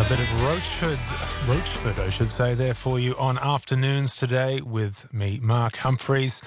bit of Roachford, I should say, there for you on Afternoons today with me, Mark Humphreys.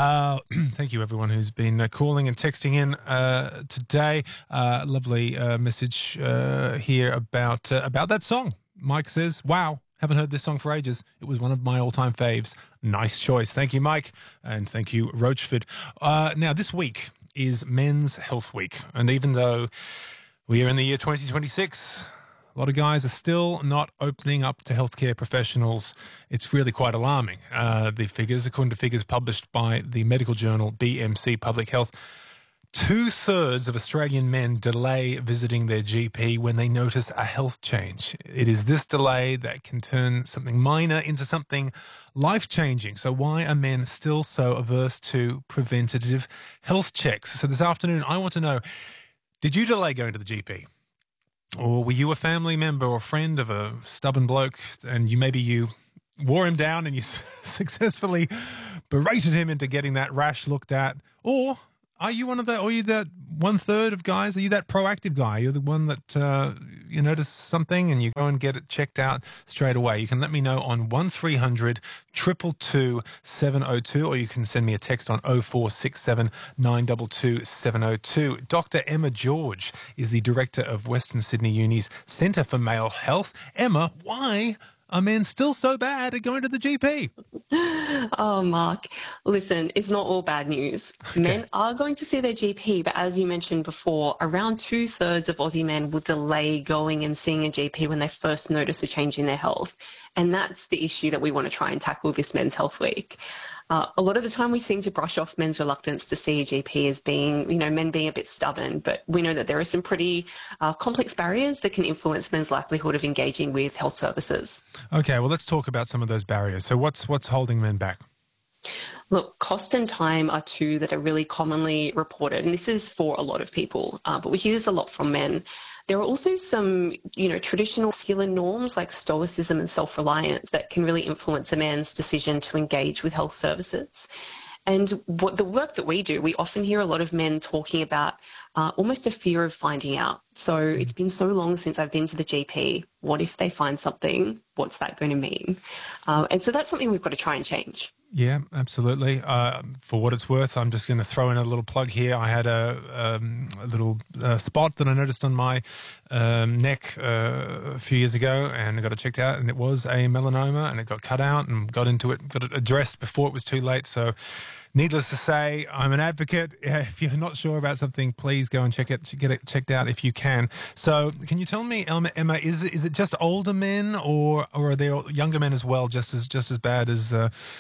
Thank you, everyone who's been calling and texting in today. Lovely message here about that song. Mike says, wow, haven't heard this song for ages. It was one of my all-time faves. Nice choice. Thank you, Mike, and thank you, Roachford. Now, this week is Men's Health Week, and even though we are in the year 2026, a lot of guys are still not opening up to healthcare professionals. It's really quite alarming. The figures, according to figures published by the medical journal BMC Public Health, 2/3 of Australian men delay visiting their GP when they notice a health change. It is this delay that can turn something minor into something life-changing. So why are men still so averse to preventative health checks? So this afternoon, I want to know, did you delay going to the GP? Or were you a family member or friend of a stubborn bloke and you wore him down and you successfully berated him into getting that rash looked at? Or are you that 1/3 of guys? Are you that proactive guy? You're the one that you notice something and you go and get it checked out straight away. You can let me know on 1300 222 702, or you can send me a text on 0467 922 702. Dr. Emma George is the director of Western Sydney Uni's Centre for Male Health. Emma, why are men still so bad at going to the GP? Oh, Mark, listen, it's not all bad news. Okay. Men are going to see their GP, but as you mentioned before, around 2/3 of Aussie men will delay going and seeing a GP when they first notice a change in their health. And that's the issue that we want to try and tackle this Men's Health Week. A lot of the time we seem to brush off men's reluctance to see a GP as being, men being a bit stubborn, but we know that there are some pretty complex barriers that can influence men's likelihood of engaging with health services. Okay, well, let's talk about some of those barriers. So what's holding men back? Look, cost and time are two that are really commonly reported, and this is for a lot of people, but we hear this a lot from men. There are also some, traditional masculine norms like stoicism and self-reliance that can really influence a man's decision to engage with health services. And the work that we do, we often hear a lot of men talking about almost a fear of finding out. So it's been so long since I've been to the GP. What if they find something? What's that going to mean? And so that's something we've got to try and change. Yeah, absolutely. For what it's worth, I'm just going to throw in a little plug here. I had a little spot that I noticed on my neck a few years ago, and I got it checked out, and it was a melanoma, and it got cut out and got it addressed before it was too late. So needless to say, I'm an advocate. If you're not sure about something, please go and get it checked out if you can. So can you tell me, Emma, is it just older men, or are there younger men as well, just as bad as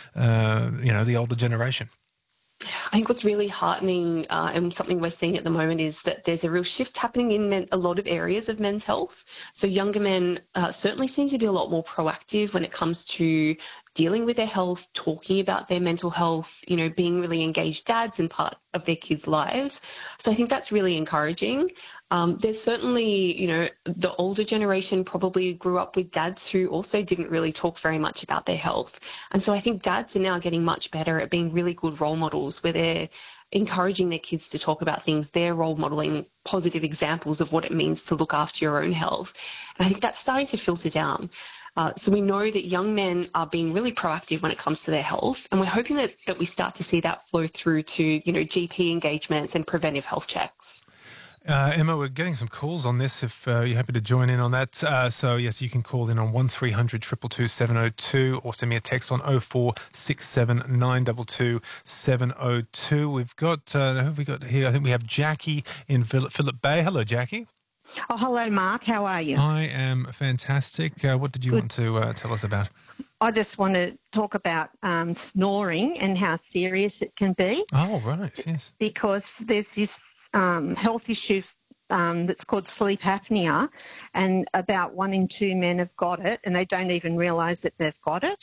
the older generation? I think what's really heartening and something we're seeing at the moment is that there's a real shift happening in a lot of areas of men's health. So younger men certainly seem to be a lot more proactive when it comes to dealing with their health, talking about their mental health, being really engaged dads and part of their kids' lives. So I think that's really encouraging. There's certainly, the older generation probably grew up with dads who also didn't really talk very much about their health. And so I think dads are now getting much better at being really good role models where they're encouraging their kids to talk about things. They're role modeling positive examples of what it means to look after your own health. And I think that's starting to filter down. So we know that young men are being really proactive when it comes to their health, and we're hoping that we start to see that flow through to, GP engagements and preventive health checks. Emma, we're getting some calls on this if you're happy to join in on that. So, yes, you can call in on 1300 222 702 or send me a text on 0467 922 702. We've got, who have we got here? I think we have Jackie in Phillip Bay. Hello, Jackie. Oh, hello, Mark. How are you? I am fantastic. What did you want to tell us about? I just want to talk about snoring and how serious it can be. Oh, right, yes. Because there's this health issue that's called sleep apnea, and about 1 in 2 men have got it, and they don't even realise that they've got it.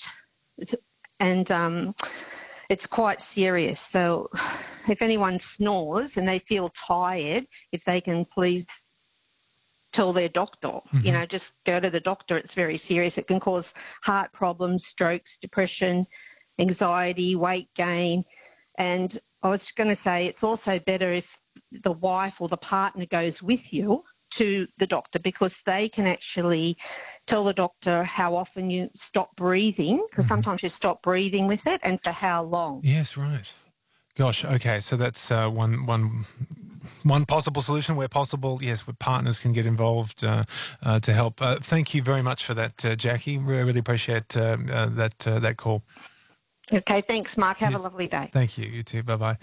It's quite serious. So if anyone snores and they feel tired, if they can please tell their doctor, just go to the doctor. It's very serious. It can cause heart problems, strokes, depression, anxiety, weight gain. And I was going to say it's also better if the wife or the partner goes with you to the doctor, because they can actually tell the doctor how often you stop breathing, because sometimes you stop breathing with it, and for how long. Yes, right. Gosh, okay, so that's one possible solution where possible. Yes, where partners can get involved to help. Thank you very much for that, Jackie. We really appreciate that call. Okay, thanks, Mark. Have a lovely day. Thank you. You too. Bye-bye.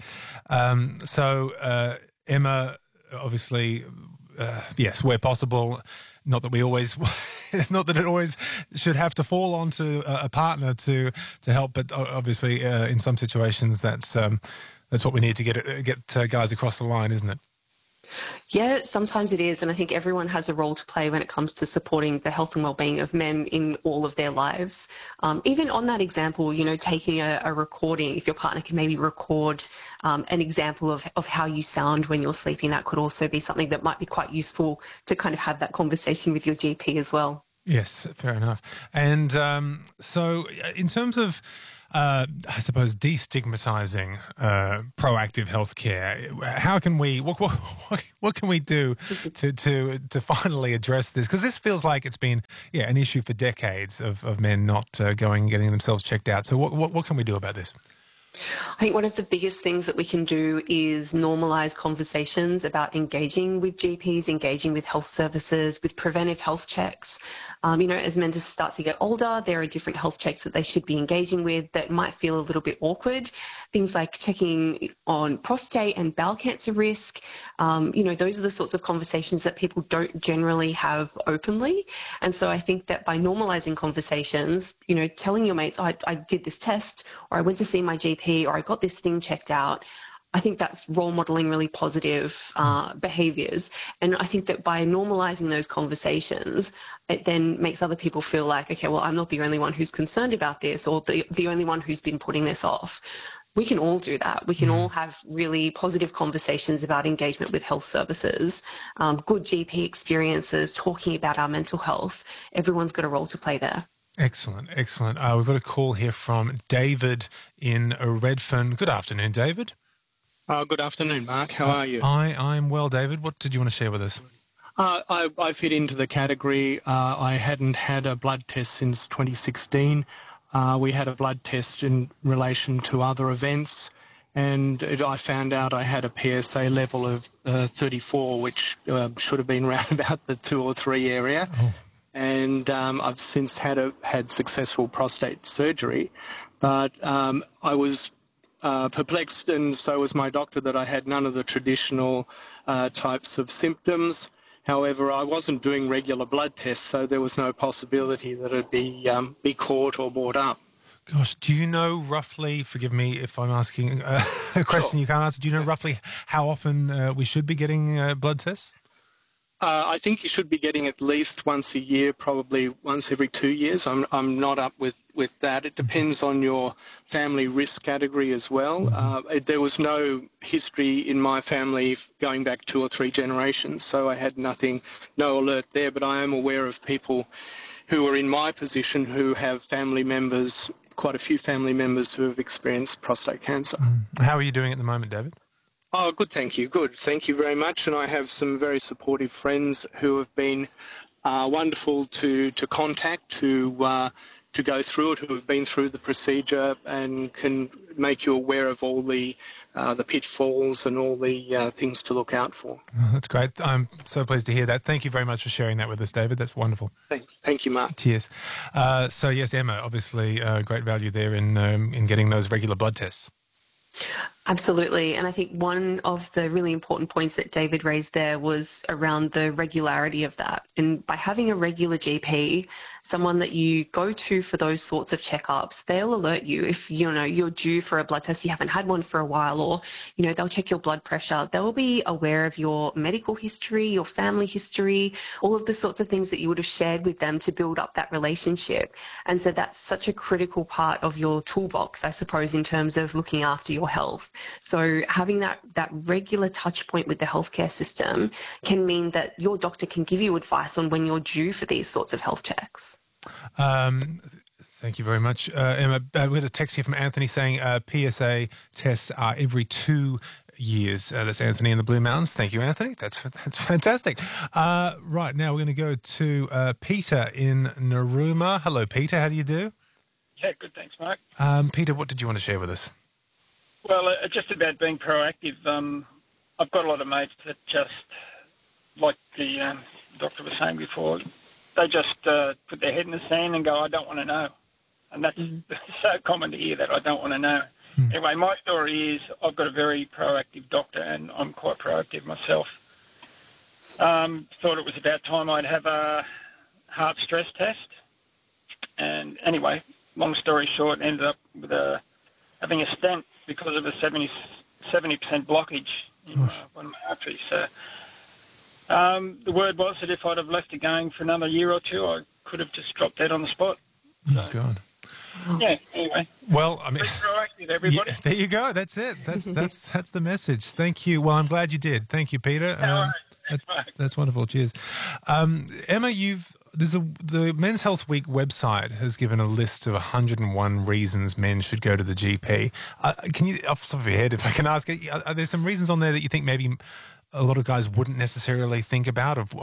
So, Emma, obviously, yes, where possible, not that it always should have to fall onto a partner to help, but obviously in some situations that's what we need to get guys across the line, isn't it? Yeah, sometimes it is. And I think everyone has a role to play when it comes to supporting the health and wellbeing of men in all of their lives. Even on that example, taking a recording, if your partner can maybe record an example of how you sound when you're sleeping, that could also be something that might be quite useful to kind of have that conversation with your GP as well. Yes, fair enough. And so in terms of I suppose destigmatizing proactive healthcare. How can we? What can we do to finally address this? Because this feels like it's been an issue for decades of men not going and getting themselves checked out. So what can we do about this? I think one of the biggest things that we can do is normalise conversations about engaging with GPs, engaging with health services, with preventive health checks. As men start to get older, there are different health checks that they should be engaging with that might feel a little bit awkward. Things like checking on prostate and bowel cancer risk. Those are the sorts of conversations that people don't generally have openly. And so I think that by normalising conversations, telling your mates, I did this test, or I went to see my GP, or I got this thing checked out, I think that's role modelling really positive behaviours. And I think that by normalising those conversations, it then makes other people feel like, okay, well, I'm not the only one who's concerned about this, or the only one who's been putting this off. We can all do that. We can all have really positive conversations about engagement with health services, good GP experiences, talking about our mental health. Everyone's got a role to play there. Excellent. We've got a call here from David in Redfern. Good afternoon, David. Good afternoon, Mark. How are you? I'm well, David. What did you want to share with us? I fit into the category. I hadn't had a blood test since 2016. We had a blood test in relation to other events, and I found out I had a PSA level of 34, which should have been around about the 2 or 3 area. Oh. And I've since had successful prostate surgery, but I was perplexed, and so was my doctor, that I had none of the traditional types of symptoms. However, I wasn't doing regular blood tests, so there was no possibility that it'd be caught or brought up. Gosh, do you know roughly, forgive me if I'm asking a question you can't answer, do you know roughly how often we should be getting blood tests? I think you should be getting at least once a year, probably once every 2 years. I'm not up with that. It depends on your family risk category as well. There was no history in my family going back 2 or 3 generations, so I had no alert there. But I am aware of people who are in my position who have family members, quite a few family members who have experienced prostate cancer. How are you doing at the moment, David? Oh, good, thank you. Good, thank you very much. And I have some very supportive friends who have been wonderful to contact, to go through it, who have been through the procedure and can make you aware of all the pitfalls and all the things to look out for. Oh, that's great. I'm so pleased to hear that. Thank you very much for sharing that with us, David. That's wonderful. Thank you, Mark. Cheers. So, yes, Emma, obviously great value there in getting those regular blood tests. Absolutely. And I think one of the really important points that David raised there was around the regularity of that. And by having a regular GP, someone that you go to for those sorts of checkups, they'll alert you if, you're due for a blood test, you haven't had one for a while, or, they'll check your blood pressure. They'll be aware of your medical history, your family history, all of the sorts of things that you would have shared with them to build up that relationship. And so that's such a critical part of your toolbox, I suppose, in terms of looking after your health. So having that regular touch point with the healthcare system can mean that your doctor can give you advice on when you're due for these sorts of health checks. Thank you very much, Emma. We had a text here from Anthony saying PSA tests are every 2 years. That's Anthony in the Blue Mountains. Thank you, Anthony. That's fantastic. Right, now we're going to go to Peter in Narooma. Hello, Peter. How do you do? Yeah, good. Thanks, Mark. Peter, what did you want to share with us? Well, just about being proactive. I've got a lot of mates that just, like the doctor was saying before, they just put their head in the sand and go, I don't want to know. And that's so common to hear, that I don't want to know. Anyway, my story is I've got a very proactive doctor, and I'm quite proactive myself. Thought it was about time I'd have a heart stress test. And anyway, long story short, ended up with having a stent because of a 70% blockage in one of my arteries. So the word was that if I'd have left it going for another year or two, I could have just dropped dead on the spot. Oh, God. Yeah, anyway. Well, I mean, be proactive, everybody. Yeah, there you go. That's it. That's the message. Thank you. Well, I'm glad you did. Thank you, Peter. That's wonderful. Cheers. Emma, the Men's Health Week website has given a list of 101 reasons men should go to the GP. Can you, off the top of your head, if I can ask, are there some reasons on there that you think maybe a lot of guys wouldn't necessarily think about of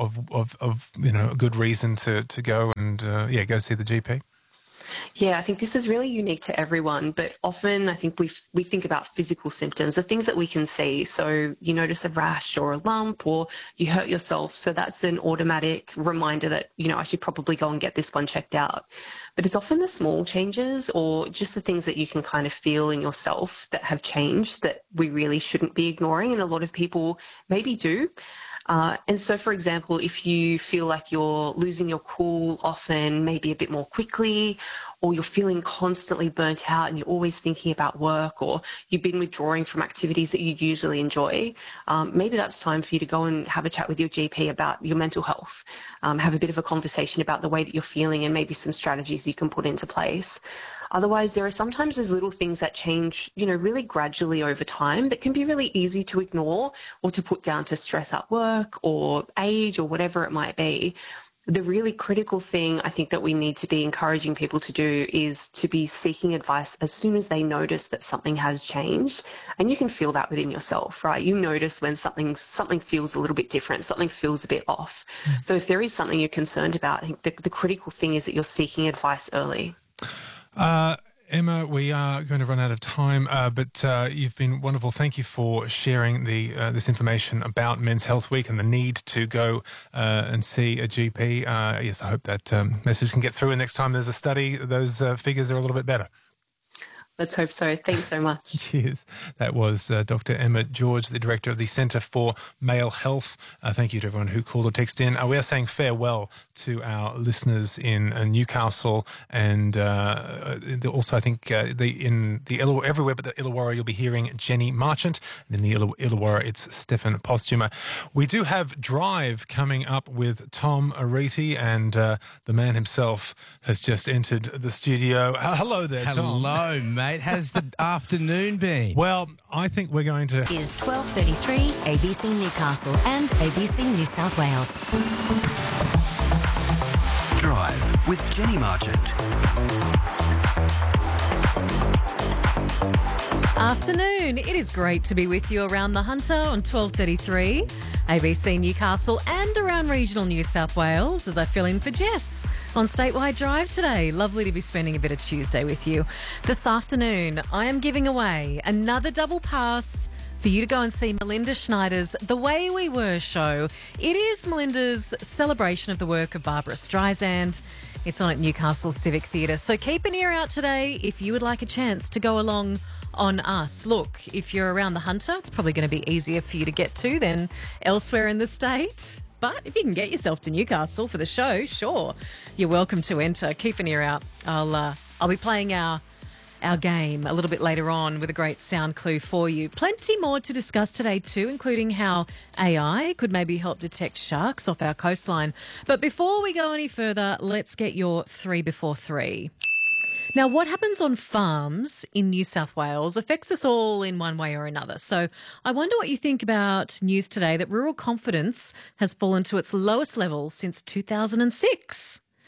a good reason to go and go see the GP? Yeah, I think this is really unique to everyone, but often I think we think about physical symptoms, the things that we can see. So you notice a rash or a lump, or you hurt yourself. So that's an automatic reminder that, I should probably go and get this one checked out. But it's often the small changes or just the things that you can kind of feel in yourself that have changed that we really shouldn't be ignoring. And a lot of people maybe do. And so, for example, if you feel like you're losing your cool often, maybe a bit more quickly, or you're feeling constantly burnt out and you're always thinking about work, or you've been withdrawing from activities that you usually enjoy, maybe that's time for you to go and have a chat with your GP about your mental health, have a bit of a conversation about the way that you're feeling and maybe some strategies you can put into place. Otherwise, there are sometimes those little things that change, really gradually over time that can be really easy to ignore or to put down to stress at work or age or whatever it might be. The really critical thing I think that we need to be encouraging people to do is to be seeking advice as soon as they notice that something has changed. And you can feel that within yourself, right? You notice when something feels a little bit different, something feels a bit off. So if there is something you're concerned about, I think the critical thing is that you're seeking advice early. Emma, we are going to run out of time, but you've been wonderful. Thank you for sharing this information about Men's Health Week and the need to go and see a GP. Yes, I hope that message can get through, and next time there's a study, those figures are a little bit better. Let's hope so. Thanks so much. Cheers. That was Dr. Emma George, the Director of the Centre for Male Health. Thank you to everyone who called or texted in. We are saying farewell to our listeners in Newcastle and also I think in the Illawarra, everywhere but the Illawarra, you'll be hearing Jenny Marchant. And in the Illawarra, it's Stefan Postuma. We do have Drive coming up with Tom Ariti, and the man himself has just entered the studio. Hello there, Tom. Hello, mate. How's the afternoon been? Well, I think we're going to... Is 12:33 ABC Newcastle and ABC New South Wales. Drive with Jenny Marchant. Afternoon. It is great to be with you around the Hunter on 12:33 ABC Newcastle and around regional New South Wales as I fill in for Jess on Statewide Drive today. Lovely to be spending a bit of Tuesday with you. This afternoon, I am giving away another double pass for you to go and see Melinda Schneider's The Way We Were show. It is Melinda's celebration of the work of Barbara Streisand. It's on at Newcastle Civic Theatre. So keep an ear out today if you would like a chance to go along on us. Look, if you're around the Hunter, it's probably going to be easier for you to get to than elsewhere in the state. But if you can get yourself to Newcastle for the show, sure, you're welcome to enter. Keep an ear out. I'll be playing our game a little bit later on with a great sound clue for you. Plenty more to discuss today too, including how AI could maybe help detect sharks off our coastline. But before we go any further, let's get your 3 before 3. Now, what happens on farms in New South Wales affects us all in one way or another. So I wonder what you think about news today that rural confidence has fallen to its lowest level since 2006.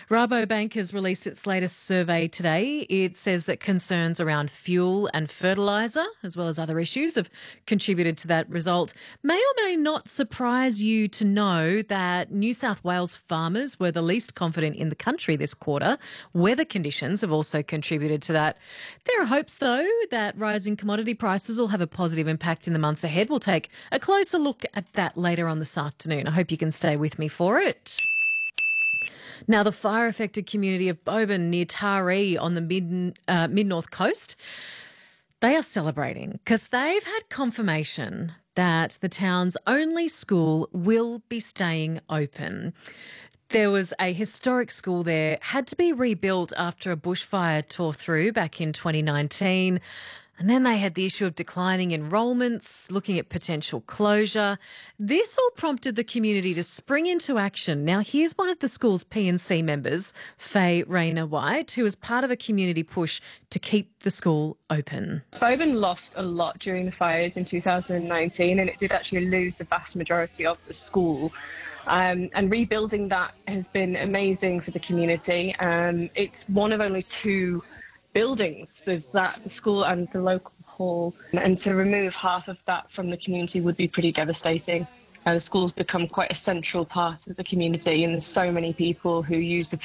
Rabobank has released its latest survey today. It says that concerns around fuel and fertiliser, as well as other issues, have contributed to that result. May or may not surprise you to know that New South Wales farmers were the least confident in the country this quarter. Weather conditions have also contributed to that. There are hopes, though, that rising commodity prices will have a positive impact in the months ahead. We'll take a closer look at that later on this afternoon. I hope you can stay with me for it. Now, the fire-affected community of Boban near Taree on the mid-north coast, they are celebrating because they've had confirmation that the town's only school will be staying open. There was a historic school there, had to be rebuilt after a bushfire tore through back in 2019. And then they had the issue of declining enrolments, looking at potential closure. This all prompted the community to spring into action. Now, here's one of the school's P&C members, Faye Rayner-White, who was part of a community push to keep the school open. Boban lost a lot during the fires in 2019, and it did actually lose the vast majority of the school. And rebuilding that has been amazing for the community. It's one of only two buildings. There's that, the school and the local hall. And to remove half of that from the community would be pretty devastating. The school's become quite a central part of the community, and there's so many people who use the